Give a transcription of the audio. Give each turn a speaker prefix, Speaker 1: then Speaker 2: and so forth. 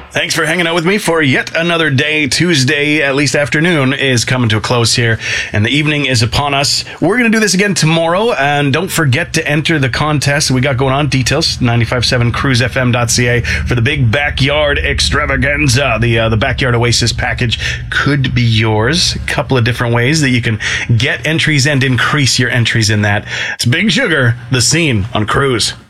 Speaker 1: Thanks for hanging out with me for yet another day. Tuesday, at least afternoon, is coming to a close here, and the evening is upon us. We're going to do this again tomorrow, and don't forget to enter the contest we got going on. Details, 957cruisefm.ca for the big backyard extravaganza. The Backyard Oasis package could be yours. A couple of different ways that you can get entries and increase your entries in that. It's Big Sugar, The Scene on Cruise.